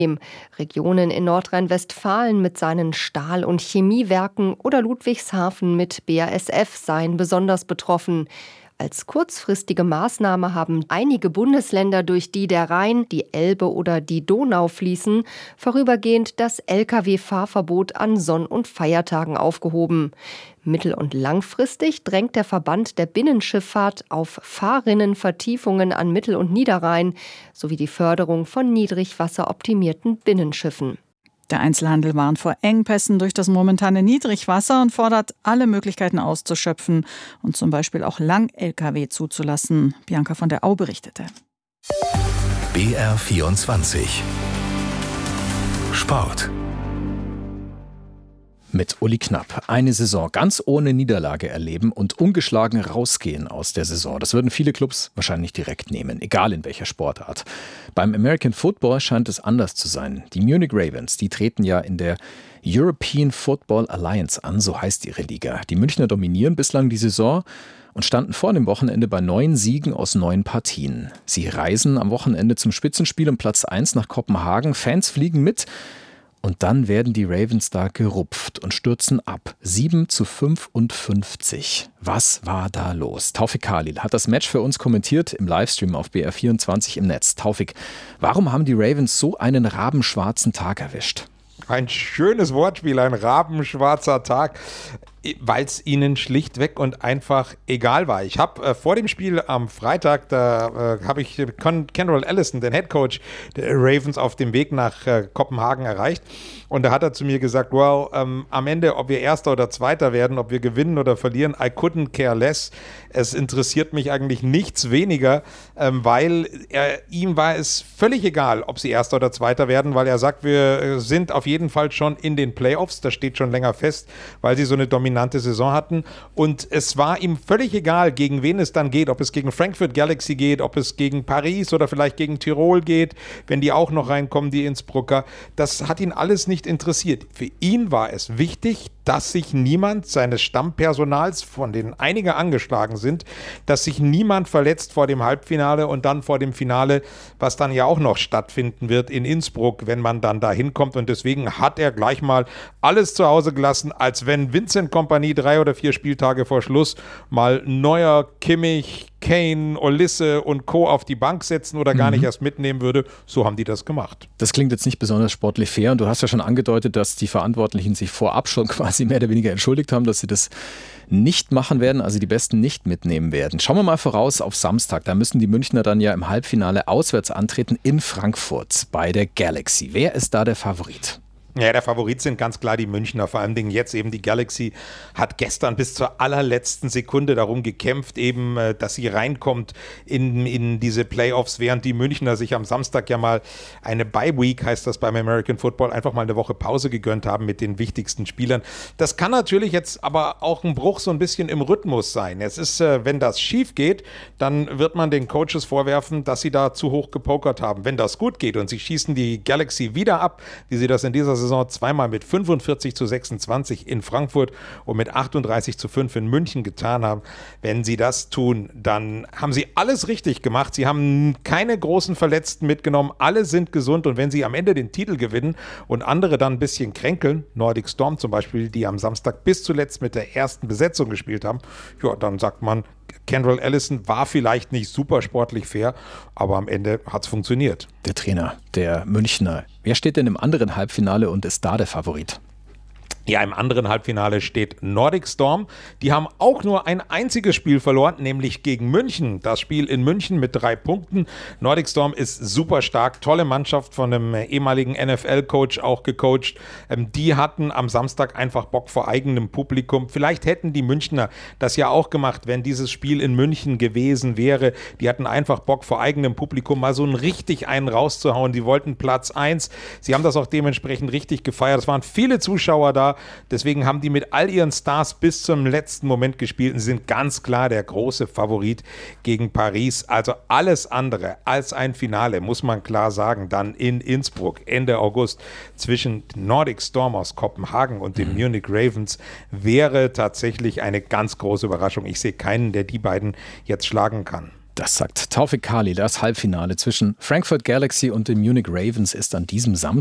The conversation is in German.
Regionen in Nordrhein-Westfalen mit seinen Stahl- und Chemiewerken oder Ludwigshafen mit BASF seien besonders betroffen. Als kurzfristige Maßnahme haben einige Bundesländer, durch die der Rhein, die Elbe oder die Donau fließen, vorübergehend das Lkw-Fahrverbot an Sonn- und Feiertagen aufgehoben. Mittel- und langfristig drängt der Verband der Binnenschifffahrt auf Fahrrinnenvertiefungen an Mittel- und Niederrhein sowie die Förderung von niedrigwasseroptimierten Binnenschiffen. Der Einzelhandel warnt vor Engpässen durch das momentane Niedrigwasser und fordert, alle Möglichkeiten auszuschöpfen und zum Beispiel auch Lang-Lkw zuzulassen. Bianca von der Au berichtete. BR24 Sport. Mit Uli Knapp eine Saison ganz ohne Niederlage erleben und ungeschlagen rausgehen aus der Saison. Das würden viele Clubs wahrscheinlich direkt nehmen, egal in welcher Sportart. Beim American Football scheint es anders zu sein. Die Munich Ravens, die treten ja in der European Football Alliance an, so heißt ihre Liga. Die Münchner dominieren bislang die Saison und standen vor dem Wochenende bei 9 Siegen aus 9 Partien. Sie reisen am Wochenende zum Spitzenspiel um Platz 1 nach Kopenhagen. Fans fliegen mit. Und dann werden die Ravens da gerupft und stürzen ab. 7:55. Was war da los? Taufik Khalil hat das Match für uns kommentiert im Livestream auf BR24 im Netz. Taufik, warum haben die Ravens so einen rabenschwarzen Tag erwischt? Ein schönes Wortspiel, ein rabenschwarzer Tag, weil es ihnen schlichtweg und einfach egal war. Ich habe vor dem Spiel am Freitag, da habe ich Kendall Ellison, den Headcoach der Ravens, auf dem Weg nach Kopenhagen erreicht. Und da hat er zu mir gesagt, am Ende, ob wir Erster oder Zweiter werden, ob wir gewinnen oder verlieren, I couldn't care less. Es interessiert mich eigentlich nichts weniger, weil ihm war es völlig egal, ob sie Erster oder Zweiter werden, weil er sagt, wir sind auf jeden Fall schon in den Playoffs, das steht schon länger fest, weil sie so eine dominante Saison hatten. Und es war ihm völlig egal, gegen wen es dann geht, ob es gegen Frankfurt Galaxy geht, ob es gegen Paris oder vielleicht gegen Tirol geht, wenn die auch noch reinkommen, die Innsbrucker. Das hat ihn alles nicht interessiert. Für ihn war es wichtig, dass sich niemand seines Stammpersonals, von denen einige angeschlagen sind, dass sich niemand verletzt vor dem Halbfinale und dann vor dem Finale, was dann ja auch noch stattfinden wird in Innsbruck, wenn man dann da hinkommt. Und deswegen hat er gleich mal alles zu Hause gelassen, als wenn Vincent Kompany 3 oder 4 Spieltage vor Schluss mal Neuer, Kimmich, Kane, Olisse und Co. auf die Bank setzen oder gar nicht erst mitnehmen würde. So haben die das gemacht. Das klingt jetzt nicht besonders sportlich fair. Und du hast ja schon angedeutet, dass die Verantwortlichen sich vorab schon quasi mehr oder weniger entschuldigt haben, dass sie das nicht machen werden, also die Besten nicht mitnehmen werden. Schauen wir mal voraus auf Samstag. Da müssen die Münchner dann ja im Halbfinale auswärts antreten in Frankfurt bei der Galaxy. Wer ist da der Favorit? Ja, der Favorit sind ganz klar die Münchner, vor allem jetzt eben die Galaxy hat gestern bis zur allerletzten Sekunde darum gekämpft, eben, dass sie reinkommt in diese Playoffs, während die Münchner sich am Samstag ja mal eine Bye-Week, heißt das beim American Football, einfach mal eine Woche Pause gegönnt haben mit den wichtigsten Spielern. Das kann natürlich jetzt aber auch ein Bruch so ein bisschen im Rhythmus sein. Es ist, wenn das schief geht, dann wird man den Coaches vorwerfen, dass sie da zu hoch gepokert haben. Wenn das gut geht und sie schießen die Galaxy wieder ab, wie sie das in dieser Saison zweimal mit 45:26 in Frankfurt und mit 38:5 in München getan haben. Wenn sie das tun, dann haben sie alles richtig gemacht. Sie haben keine großen Verletzten mitgenommen. Alle sind gesund und wenn sie am Ende den Titel gewinnen und andere dann ein bisschen kränkeln, Nordic Storm zum Beispiel, die am Samstag bis zuletzt mit der ersten Besetzung gespielt haben, ja, dann sagt man, Kendall Ellison war vielleicht nicht super sportlich fair, aber am Ende hat es funktioniert. Der Trainer der Münchner. Wer steht denn im anderen Halbfinale und ist da der Favorit? Ja, im anderen Halbfinale steht Nordic Storm. Die haben auch nur ein einziges Spiel verloren, nämlich gegen München. Das Spiel in München mit 3 Punkten. Nordic Storm ist super stark, tolle Mannschaft von einem ehemaligen NFL-Coach auch gecoacht. Die hatten am Samstag einfach Bock vor eigenem Publikum. Vielleicht hätten die Münchner das ja auch gemacht, wenn dieses Spiel in München gewesen wäre. Die hatten einfach Bock vor eigenem Publikum mal so richtig einen rauszuhauen. Die wollten Platz 1. Sie haben das auch dementsprechend richtig gefeiert. Es waren viele Zuschauer da. Deswegen haben die mit all ihren Stars bis zum letzten Moment gespielt und sind ganz klar der große Favorit gegen Paris. Also alles andere als ein Finale, muss man klar sagen, dann in Innsbruck Ende August zwischen Nordic Storm aus Kopenhagen und den Munich Ravens wäre tatsächlich eine ganz große Überraschung. Ich sehe keinen, der die beiden jetzt schlagen kann. Das sagt Taufik Kali. Das Halbfinale zwischen Frankfurt Galaxy und den Munich Ravens ist an diesem Samstag